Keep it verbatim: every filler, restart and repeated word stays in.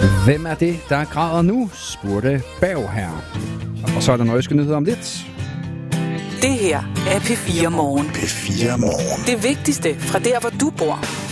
Hvem er det, der græder nu? Spurgte Berg her. Og så er der nøjske nyheder om lidt. Det her er P fire Morgen. P fire Morgen. Det vigtigste fra der, hvor du bor.